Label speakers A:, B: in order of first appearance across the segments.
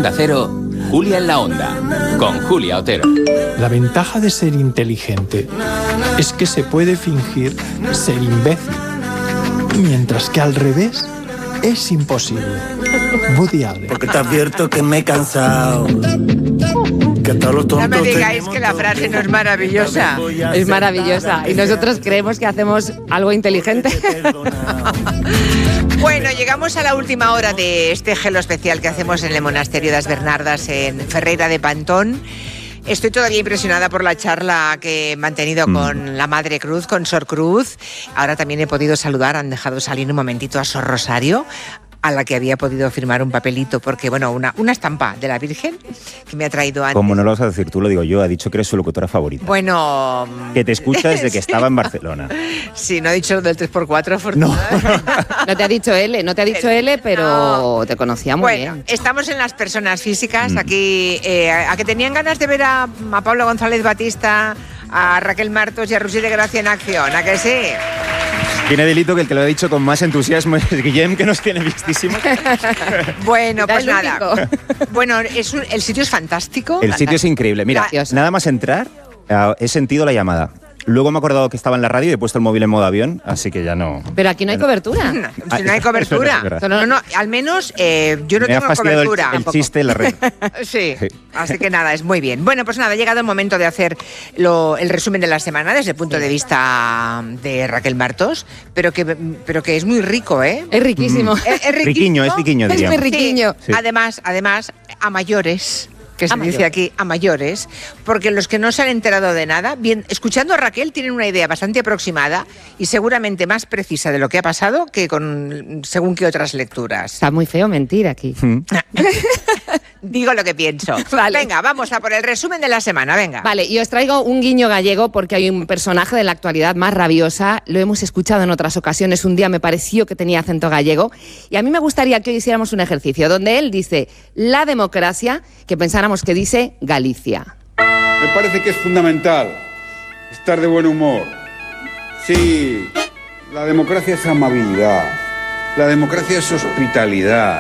A: Onda Cero, Julia en la Onda, con Julia Otero.
B: La ventaja de ser inteligente es que se puede fingir ser imbécil, mientras que al revés es imposible. Woody Allen.
C: Porque te advierto que me he cansado. Que todos los tontos.
D: No me digáis que la frase no es maravillosa.
E: Es maravillosa. Y nosotros creemos que hacemos algo inteligente.
D: Bueno, llegamos a la última hora de este gelo especial que hacemos en el Monasterio de las Bernardas en Ferreira de Pantón. Estoy todavía impresionada por la charla que he mantenido con la Madre Cruz, con Sor Cruz. Ahora también he podido saludar, han dejado salir un momentito a Sor Rosario, a la que había podido firmar un papelito, porque, bueno, una estampa de la Virgen que me ha traído antes.
F: Como no lo vas a decir tú, lo digo yo, ha dicho que eres su locutora favorita.
D: Bueno...
F: Que te escucha desde que estaba en Barcelona.
D: Sí, no he dicho lo del 3x4, afortunadamente.
E: No te ha dicho L, pero te conocía muy bien.
D: Estamos en las personas físicas, aquí, a que tenían ganas de ver a Pablo González Batista, a Raquel Martos y a Roser de Gracia en acción, ¿a que sí?
F: Tiene delito que el que lo ha dicho con más entusiasmo es Guillem, que nos tiene vistísimos.
D: Bueno, pues nada. Bueno, el sitio es fantástico.
F: El sitio es increíble. Mira, nada más entrar, he sentido la llamada. Luego me he acordado que estaba en la radio y he puesto el móvil en modo avión, así que ya no...
E: Pero aquí no hay cobertura.
D: No hay cobertura. No, al menos yo no tengo cobertura.
F: El chiste en la red.
D: Sí, así que nada, es muy bien. Bueno, pues nada, ha llegado el momento de hacer el resumen de la semana desde el punto de vista de Raquel Martos, pero que es muy rico, ¿eh?
E: Es riquísimo.
D: Es
F: riquiño, diría.
E: Es muy riquiño.
D: Sí. Además, a mayores... que se dice aquí, a mayores, porque los que no se han enterado de nada, bien, escuchando a Raquel tienen una idea bastante aproximada y seguramente más precisa de lo que ha pasado que con según qué otras lecturas.
E: Está muy feo mentir aquí.
D: Digo lo que pienso.
E: Vale.
D: Venga, vamos a por el resumen de la semana, venga.
E: Vale, y os traigo un guiño gallego porque hay un personaje de la actualidad más rabiosa, lo hemos escuchado en otras ocasiones, un día me pareció que tenía acento gallego, y a mí me gustaría que hoy hiciéramos un ejercicio donde él dice la democracia, que pensáramos que dice Galicia.
G: Me parece que es fundamental estar de buen humor. Sí, la democracia es amabilidad, la democracia es hospitalidad.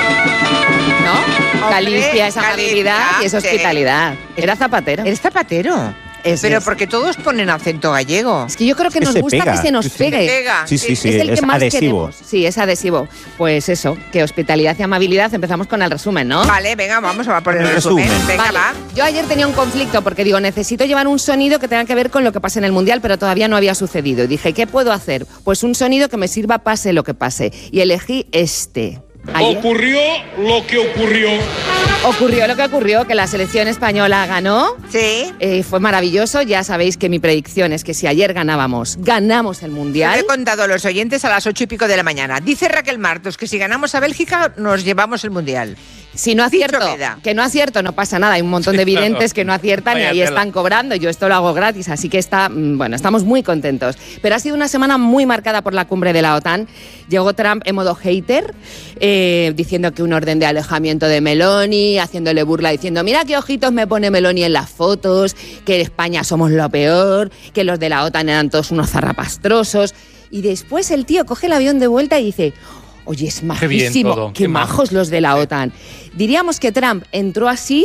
E: ¿No? Galicia es amabilidad y es hospitalidad. Era Zapatero.
D: ¿Eres Zapatero? Pero porque todos ponen acento gallego.
E: Es que yo creo que nos gusta que se nos pegue.
F: Sí,
E: es el que más
F: adhesivo.
E: Queremos. Sí, es adhesivo. Pues eso, que hospitalidad y amabilidad. Empezamos con el resumen, ¿no?
D: Vale, venga, vamos a por el resumen. Venga,
E: vale.
D: va.
E: Yo ayer tenía un conflicto porque digo, necesito llevar un sonido que tenga que ver con lo que pasa en el Mundial, pero todavía no había sucedido. Y dije, ¿qué puedo hacer? Pues un sonido que me sirva pase lo que pase. Y elegí este. Ayer.
H: Ocurrió lo que ocurrió.
E: Ocurrió lo que ocurrió, que la selección española ganó.
D: Sí.
E: Fue maravilloso. Ya sabéis que mi predicción es que si ayer ganamos el Mundial.
D: Lo he contado a los oyentes a las 8:00 de la mañana. Dice Raquel Martos que si ganamos a Bélgica nos llevamos el Mundial.
E: Si no acierto, que no acierto, no pasa nada. Hay un montón de videntes que no aciertan y ahí están cobrando. Yo esto lo hago gratis, así que estamos muy contentos. Pero ha sido una semana muy marcada por la cumbre de la OTAN. Llegó Trump en modo hater, diciendo que un orden de alejamiento de Meloni, haciéndole burla, diciendo, mira qué ojitos me pone Meloni en las fotos, que en España somos lo peor, que los de la OTAN eran todos unos zarrapastrosos. Y después el tío coge el avión de vuelta y dice... Oye, es majísimo, qué majos los de la OTAN. Diríamos que Trump entró así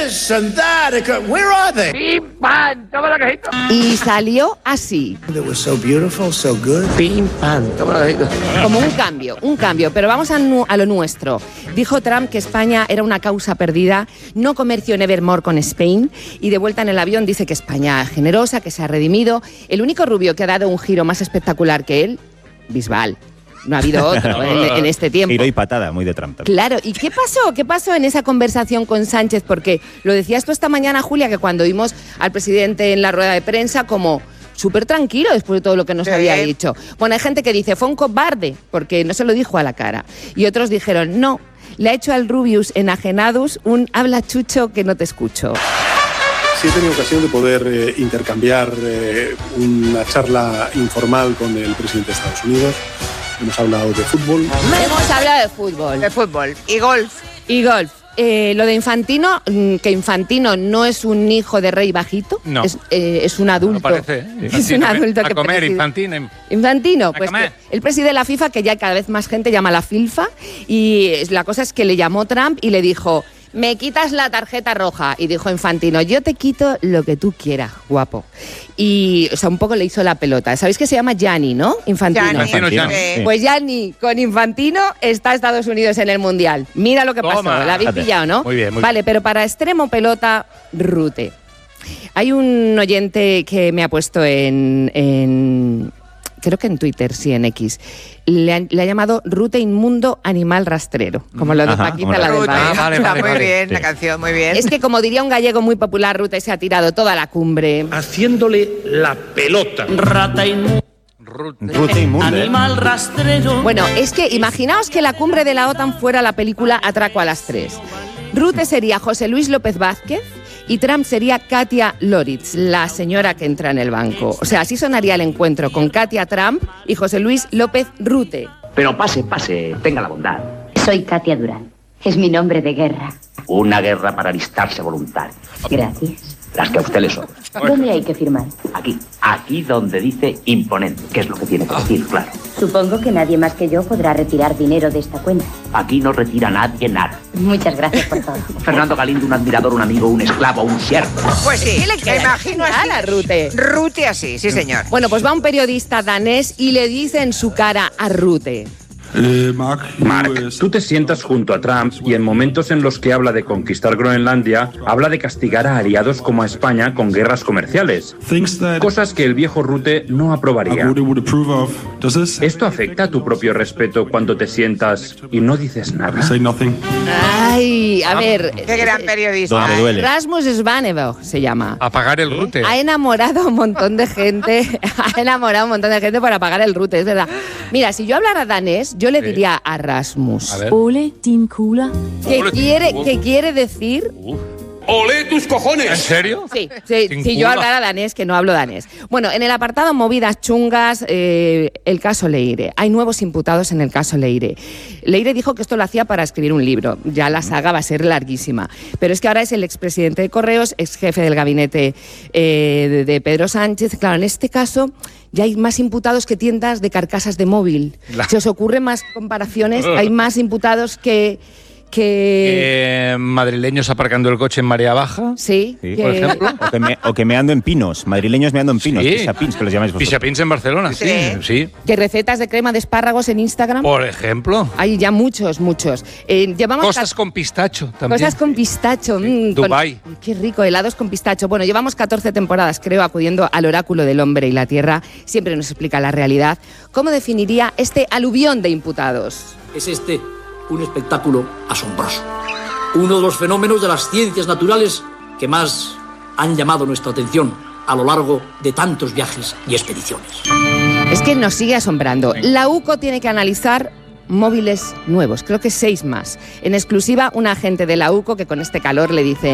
E: y salió así. Como un cambio, pero vamos a lo nuestro. Dijo Trump que España era una causa perdida, no comercio nevermore con Spain, y de vuelta en el avión dice que España es generosa, que se ha redimido. El único rubio que ha dado un giro más espectacular que él, Bisbal. No ha habido otro en este tiempo.
F: Giro y patada, muy de Trump también.
E: Claro, ¿y qué pasó? ¿Qué pasó en esa conversación con Sánchez? Porque lo decías tú esta mañana, Julia, que cuando vimos al presidente en la rueda de prensa como súper tranquilo después de todo lo que nos había dicho. Bueno, hay gente que dice, fue un cobarde, porque no se lo dijo a la cara. Y otros dijeron, no, le ha hecho al Rubius enajenados un habla chucho que no te escucho.
I: Sí he tenido ocasión de poder intercambiar una charla informal con el presidente de Estados Unidos. Hemos hablado de fútbol.
E: Hemos hablado de fútbol.
D: De fútbol. Y golf.
E: Y golf. Lo de Infantino, que Infantino no es un hijo de rey bajito,
H: no.
E: Es un adulto.
H: No parece.
E: Es un adulto que
H: comer, Infantino.
E: Infantino, pues el presidente de la FIFA, que ya cada vez más gente llama la FIFA, y la cosa es que le llamó Trump y le dijo, me quitas la tarjeta roja. Y dijo Infantino, yo te quito lo que tú quieras, guapo. Y, o sea, un poco le hizo la pelota. ¿Sabéis que se llama Gianni, no? Infantino.
H: Gianni.
E: Pues Gianni con Infantino está Estados Unidos en el Mundial. Mira lo que pasó, la habéis pillado, ¿no?
H: Muy bien,
E: vale, pero para extremo pelota, Rute. Hay un oyente que me ha puesto creo que en Twitter, sí, en X. Le ha llamado Rute Inmundo Animal Rastrero, como lo de Paquita, la del barrio.
D: Está muy bien, la canción, muy bien.
E: Es que, como diría un gallego muy popular, Rute se ha tirado toda la cumbre.
H: Haciéndole la pelota.
J: Rata inmunda.
F: Rute inmundo.
J: Animal rastrero.
E: Bueno, es que imaginaos que la cumbre de la OTAN fuera la película Atraco a las 3. Rute sería José Luis López Vázquez y Trump sería Katia Loritz, la señora que entra en el banco. O sea, así sonaría el encuentro con Katia Trump y José Luis López Rute.
K: Pero pase, tenga la bondad.
L: Soy Katia Durán. Es mi nombre de guerra.
K: Una guerra para alistarse voluntario.
L: Gracias.
K: Las que a usted le sobran.
L: ¿Dónde hay que firmar?
K: Aquí donde dice imponente, que es lo que tiene que decir, claro.
L: Supongo que nadie más que yo podrá retirar dinero de esta cuenta.
K: Aquí no retira nadie nada.
L: Muchas gracias por todo.
K: Fernando Galindo, un admirador, un amigo, un esclavo, un siervo.
D: Pues sí, me imagino así.
E: A Rute.
D: Rute así, sí señor.
E: Bueno, pues va un periodista danés y le dice en su cara a Rute:
M: Mark, tú te sientas junto a Trump y en momentos en los que habla de conquistar Groenlandia, habla de castigar a aliados como a España con guerras comerciales. Cosas que el viejo Rute no aprobaría. ¿Esto afecta a tu propio respeto cuando te sientas y no dices nada?
E: Ay, a ver.
D: Qué gran periodista.
E: Rasmus Svaneborg se llama.
H: Apagar el Rute.
E: Ha enamorado a un montón de gente. Para apagar el Rute, es verdad. Mira, si yo hablara danés, yo le diría a Rasmus.
L: Ole, Tim Kula.
E: ¿Qué quiere decir?
H: ¡Olé tus cojones! ¿En serio?
E: Sí, si yo hablara danés, que no hablo danés. Bueno, en el apartado movidas chungas, el caso Leire. Hay nuevos imputados en el caso Leire. Leire dijo que esto lo hacía para escribir un libro. Ya la saga va a ser larguísima. Pero es que ahora es el expresidente de Correos, ex jefe del gabinete de Pedro Sánchez. Claro, en este caso ya hay más imputados que tiendas de carcasas de móvil. ¿Se os ocurren más comparaciones? Hay más imputados que
H: madrileños aparcando el coche en marea baja.
E: Sí.
H: Por ejemplo.
F: O que meando en pinos. Madrileños meando en pinos. Pisapins, que los llamáis vosotros.
H: Pisapins en Barcelona, sí.
E: Que recetas de crema de espárragos en Instagram.
H: Por ejemplo.
E: Hay ya muchos. Llevamos
H: cosas con pistacho también.
E: Cosas con pistacho.
H: Dubái.
E: Qué rico, helados con pistacho. Bueno, llevamos 14 temporadas, creo, acudiendo al oráculo del hombre y la tierra. Siempre nos explica la realidad. ¿Cómo definiría este aluvión de imputados?
J: Es un espectáculo asombroso. Uno de los fenómenos de las ciencias naturales que más han llamado nuestra atención a lo largo de tantos viajes y expediciones.
E: Es que nos sigue asombrando. La UCO tiene que analizar móviles nuevos, creo que 6 más. En exclusiva, un agente de la UCO que con este calor le dice: